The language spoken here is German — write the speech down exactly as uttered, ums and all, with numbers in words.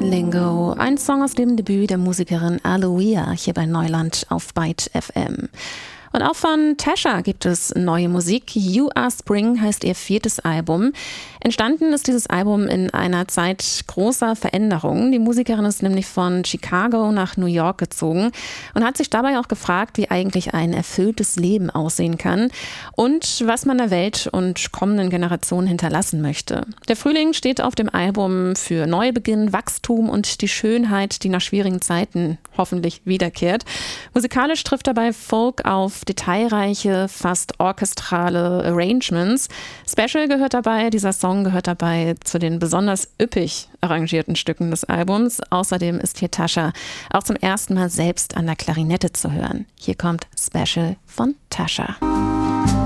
Lingo, ein Song aus dem Debüt der Musikerin Aloia hier bei Neuland auf Byte F M. Und auch von Tasha gibt es neue Musik. You Are Spring heißt ihr viertes Album. Entstanden ist dieses Album in einer Zeit großer Veränderungen. Die Musikerin ist nämlich von Chicago nach New York gezogen und hat sich dabei auch gefragt, wie eigentlich ein erfülltes Leben aussehen kann und was man der Welt und kommenden Generationen hinterlassen möchte. Der Frühling steht auf dem Album für Neubeginn, Wachstum und die Schönheit, die nach schwierigen Zeiten hoffentlich wiederkehrt. Musikalisch trifft dabei Folk auf detailreiche, fast orchestrale Arrangements. Special gehört dabei, dieser Song gehört dabei zu den besonders üppig arrangierten Stücken des Albums. Außerdem ist hier Tasha auch zum ersten Mal selbst an der Klarinette zu hören. Hier kommt Special von Tasha.